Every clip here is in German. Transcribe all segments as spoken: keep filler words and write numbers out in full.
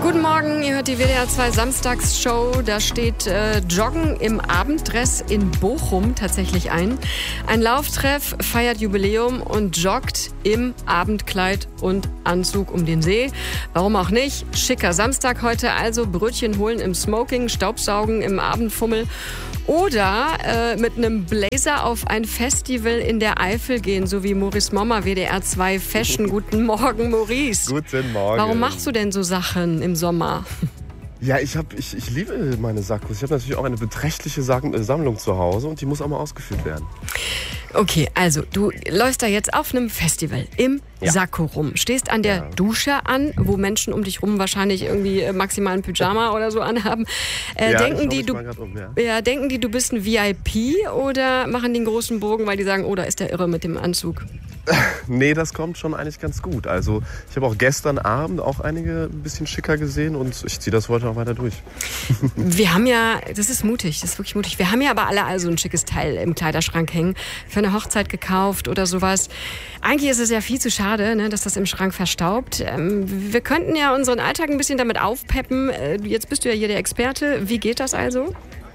Guten Morgen, ihr hört die W D R zwei Samstagsshow. Da steht äh, Joggen im Abenddress in Bochum tatsächlich ein. Ein Lauftreff feiert Jubiläum und joggt im Abendkleid und Anzug um den See. Warum auch nicht? Schicker Samstag heute also. Brötchen holen im Smoking, Staubsaugen im Abendfummel. Oder äh, mit einem Blazer auf ein Festival in der Eifel gehen, so wie Maurice Mommer, W D R zwei Fashion. Guten Morgen, Maurice. Guten Morgen. Warum machst du denn so Sachen im Sommer? Ja, ich, hab, ich, ich liebe meine Sakkos. Ich habe natürlich auch eine beträchtliche Sammlung zu Hause und die muss auch mal ausgefüllt werden. Okay, also du läufst da jetzt auf einem Festival im ja. Sakko rum, stehst an der ja. Dusche an, wo Menschen um dich rum wahrscheinlich irgendwie maximal ein Pyjama oder so anhaben. Äh, ja, denken, die, ich du, um, ja. Ja, denken die, du bist ein V I P oder machen die einen großen Bogen, weil die sagen, oh, da ist der Irre mit dem Anzug? Nee, das kommt schon eigentlich ganz gut. Also ich habe auch gestern Abend auch einige ein bisschen schicker gesehen und ich ziehe das heute auch weiter durch. Wir haben ja, das ist mutig, das ist wirklich mutig. Wir haben ja aber alle also ein schickes Teil im Kleiderschrank hängen, für eine Hochzeit gekauft oder sowas. Eigentlich ist es ja viel zu schade, ne, dass das im Schrank verstaubt. Ähm, wir könnten ja unseren Alltag ein bisschen damit aufpeppen. Äh, jetzt bist du ja hier der Experte. Wie geht das also?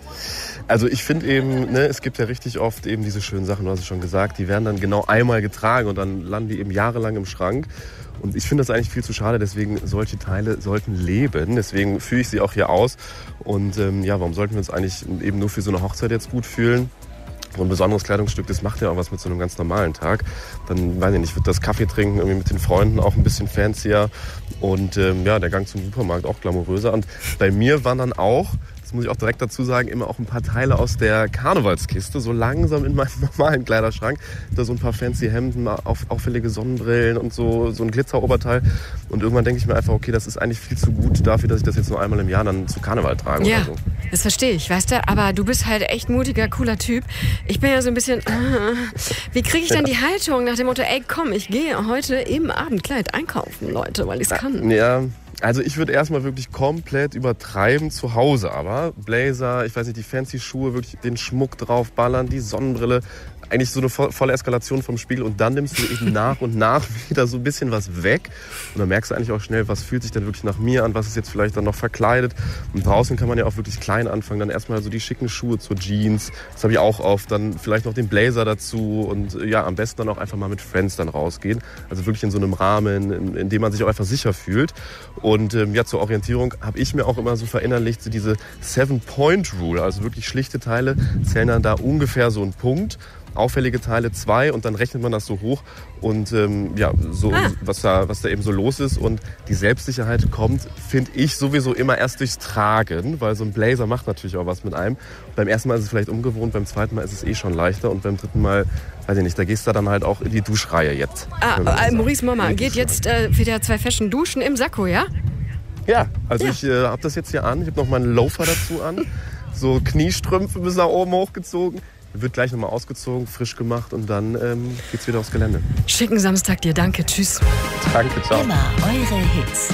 Also ich finde eben, ne, es gibt ja richtig oft eben diese schönen Sachen, du hast es schon gesagt, die werden dann genau einmal getragen und dann landen die eben jahrelang im Schrank. Und ich finde das eigentlich viel zu schade, deswegen solche Teile sollten leben. Deswegen führe ich sie auch hier aus. Und ähm, ja, warum sollten wir uns eigentlich eben nur für so eine Hochzeit jetzt gut fühlen? So ein besonderes Kleidungsstück, das macht ja auch was mit so einem ganz normalen Tag. Dann, weiß ich nicht, wird das Kaffee trinken irgendwie mit den Freunden auch ein bisschen fancier. Und ähm, ja, der Gang zum Supermarkt auch glamouröser. Und bei mir waren dann auch, das muss ich auch direkt dazu sagen, immer auch ein paar Teile aus der Karnevalskiste, so langsam in meinem normalen Kleiderschrank. Da so ein paar fancy Hemden, auf, auffällige Sonnenbrillen und so, so ein Glitzeroberteil. Und irgendwann denke ich mir einfach, okay, das ist eigentlich viel zu gut dafür, dass ich das jetzt nur einmal im Jahr dann zu Karneval trage. Ja, oder so. Das verstehe ich, weißt du. Aber du bist halt echt mutiger, cooler Typ. Ich bin ja so ein bisschen, äh, wie kriege ich dann die Haltung nach dem Motto, ey komm, ich gehe heute im Abendkleid einkaufen, Leute, weil ich es kann. Ja. Also ich würde erstmal wirklich komplett übertreiben zu Hause, aber Blazer, ich weiß nicht, die fancy Schuhe, wirklich den Schmuck draufballern, die Sonnenbrille, eigentlich so eine volle Eskalation vom Spiegel und dann nimmst du eben nach und nach wieder so ein bisschen was weg und dann merkst du eigentlich auch schnell, was fühlt sich denn wirklich nach mir an, was ist jetzt vielleicht dann noch verkleidet und draußen kann man ja auch wirklich klein anfangen, dann erstmal so die schicken Schuhe zur Jeans, das habe ich auch oft, dann vielleicht noch den Blazer dazu und ja, am besten dann auch einfach mal mit Friends dann rausgehen, also wirklich in so einem Rahmen, in, in dem man sich auch einfach sicher fühlt. Und ähm, ja, zur Orientierung habe ich mir auch immer so verinnerlicht, so diese Seven-Point-Rule, also wirklich schlichte Teile zählen dann da ungefähr so einen Punkt, auffällige Teile zwei und dann rechnet man das so hoch und ähm, ja, so ah. was da, was da eben so los ist und die Selbstsicherheit kommt, finde ich, sowieso immer erst durchs Tragen, weil so ein Blazer macht natürlich auch was mit einem. Beim ersten Mal ist es vielleicht ungewohnt, beim zweiten Mal ist es eh schon leichter und beim dritten Mal, weiß ich nicht, da gehst du dann halt auch in die Duschreihe jetzt. Ah, äh, Maurice Mommer geht jetzt äh, wieder zwei Fashion duschen im Sakko, ja? Ja, also ja. ich äh, habe das jetzt hier an, ich habe noch meinen Loafer dazu an, so Kniestrümpfe bis nach oben hochgezogen. Wird gleich nochmal ausgezogen, frisch gemacht und dann ähm, geht's wieder aufs Gelände. Schicken Samstag dir, danke, tschüss. Danke, ciao. Immer eure Hits.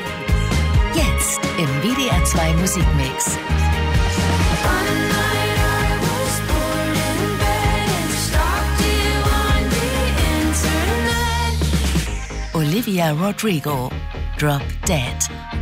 Jetzt im W D R zwei Musikmix. Olivia Rodrigo, Drop Dead.